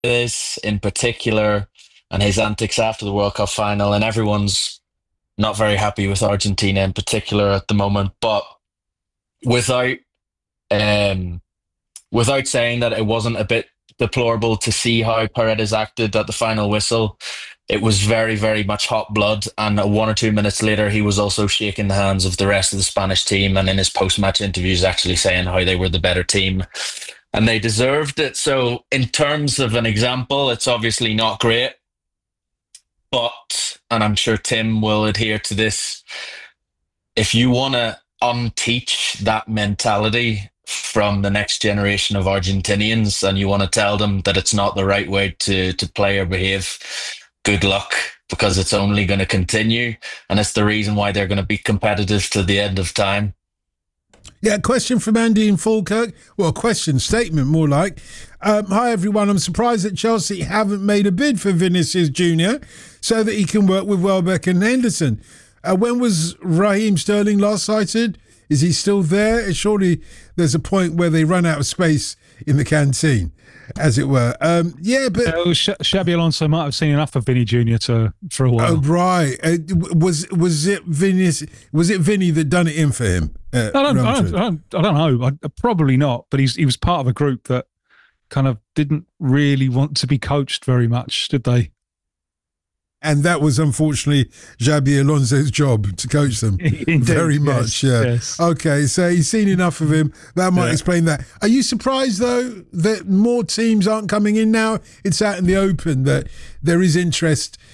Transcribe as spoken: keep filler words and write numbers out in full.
this in particular and his antics after the World Cup final, and everyone's not very happy with Argentina in particular at the moment. But without um, without saying that it wasn't a bit deplorable to see how Paredes acted at the final whistle, it was very, very much hot blood. And one or two minutes later, he was also shaking the hands of the rest of the Spanish team, and in his post-match interviews, actually saying how they were the better team and they deserved it. So, in terms of an example, it's obviously not great. But, and I'm sure Tim will adhere to this, if you want to unteach that mentality from the next generation of Argentinians and you want to tell them that it's not the right way to, to play or behave, good luck, because it's only going to continue. And it's the reason why they're going to be competitive to the end of time. Yeah, question from Andy in Falkirk. Well, question, statement more like. Um, Hi, everyone. I'm surprised that Chelsea haven't made a bid for Vinicius Junior so that he can work with Welbeck and Henderson. Uh, when was Raheem Sterling last sighted? Is he still there? Surely there's a point where they run out of space in the canteen, as it were. Um, yeah, but uh, Sh- Xabi Alonso might have seen enough of Vinny Junior to for a while. Oh, right. Uh, was was it Vinny? Was it Vinny that done it in for him? Uh, I, don't, I, don't, I don't. I don't know. I, probably not. But he's he was part of a group that kind of didn't really want to be coached very much, did they? And that was unfortunately Xabi Alonso's job to coach them. Indeed, very much, yes, yeah. Yes. Okay, so he's seen enough of him. That might yeah. explain that. Are you surprised, though, that more teams aren't coming in now? It's out in the open that there is interest